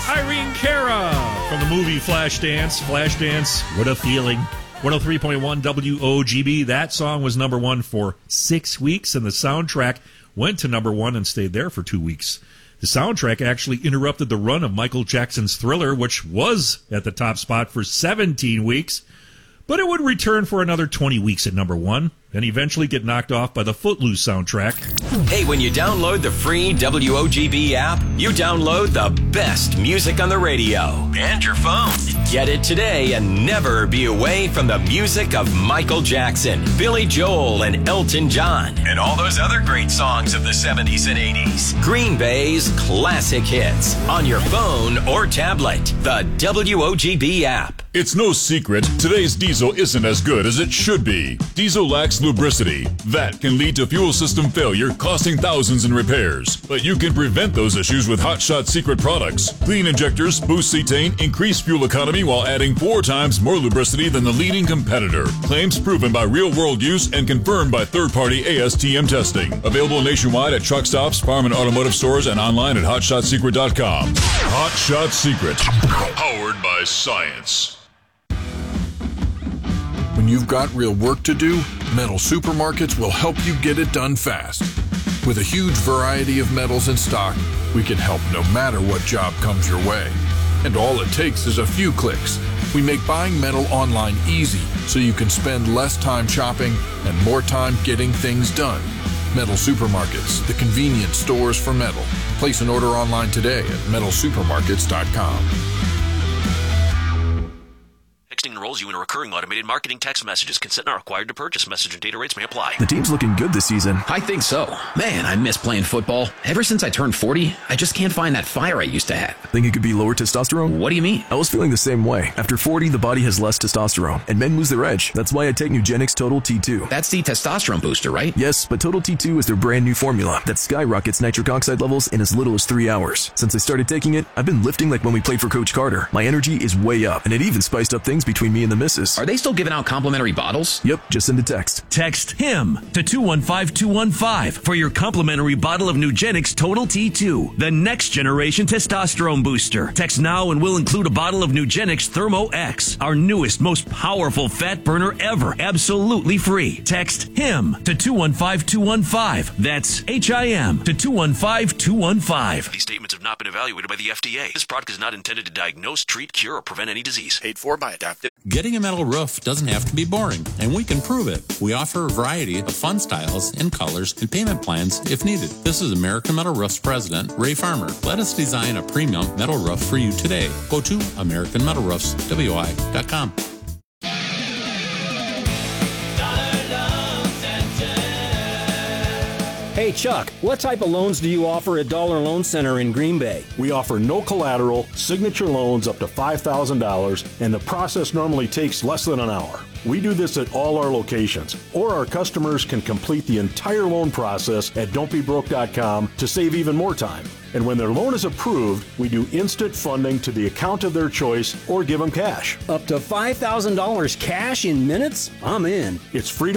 Irene Cara from the movie Flashdance. Flashdance, what a feeling. 103.1 WOGB. That song was number one for 6 weeks, and the soundtrack went to number one and stayed there for 2 weeks. The soundtrack actually interrupted the run of Michael Jackson's Thriller, which was at the top spot for 17 weeks, but it would return for another 20 weeks at number one, and eventually get knocked off by the Footloose soundtrack. Hey, when you download the free WOGB app, you download the best music on the radio and your phone. Get it today and never be away from the music of Michael Jackson, Billy Joel, and Elton John, and all those other great songs of the 70s and 80s. Green Bay's classic hits on your phone or tablet. The WOGB app. It's no secret, today's diesel isn't as good as it should be. Diesel lacks lubricity. That can lead to fuel system failure, costing thousands in repairs. But you can prevent those issues with Hot Shot Secret products. Clean injectors boost cetane, increase fuel economy while adding 4 times more lubricity than the leading competitor. Claims proven by real-world use and confirmed by third-party ASTM testing. Available nationwide at truck stops, farm and automotive stores, and online at HotShotSecret.com. Hot Shot Secret. Powered by science. When you've got real work to do, Metal Supermarkets will help you get it done fast. With a huge variety of metals in stock, we can help no matter what job comes your way. And all it takes is a few clicks. We make buying metal online easy so you can spend less time shopping and more time getting things done. Metal Supermarkets, the convenient stores for metal. Place an order online today at metalsupermarkets.com. Texting enrolls you in a recurring automated marketing text messages. Consent not required to purchase. Message and data rates may apply. The team's looking good this season. I think so. Man, I miss playing football. Ever since I turned 40, I just can't find that fire I used to have. Think it could be lower testosterone? What do you mean? I was feeling the same way. After 40, the body has less testosterone, and men lose their edge. That's why I take Nugenix Total T2. That's the testosterone booster, right? Yes, but Total T2 is their brand new formula that skyrockets nitric oxide levels in as little as 3 hours. Since I started taking it, I've been lifting like when we played for Coach Carter. My energy is way up, and it even spiced up things between me and the missus. Are they still giving out complimentary bottles? Yep, just send a text. Text HIM to 215215 for your complimentary bottle of Nugenix Total T2, the next generation testosterone booster. Text now and we'll include a bottle of Nugenix Thermo X, our newest, most powerful fat burner ever, absolutely free. Text HIM to 215215. That's HIM to 215215. These statements have not been evaluated by the FDA. This product is not intended to diagnose, treat, cure, or prevent any disease. Paid for by Adaptive. Getting a metal roof doesn't have to be boring, and we can prove it. We offer a variety of fun styles and colors and payment plans if needed. This is American Metal Roof's president, Ray Farmer. Let us design a premium metal roof for you today. Go to AmericanMetalRoofsWI.com. Hey Chuck, what type of loans do you offer at Dollar Loan Center in Green Bay? We offer no collateral, signature loans up to $5,000, and the process normally takes less than an hour. We do this at all our locations, or our customers can complete the entire loan process at don'tbebroke.com to save even more time. And when their loan is approved, we do instant funding to the account of their choice or give them cash. Up to $5,000 cash in minutes? I'm in. It's free to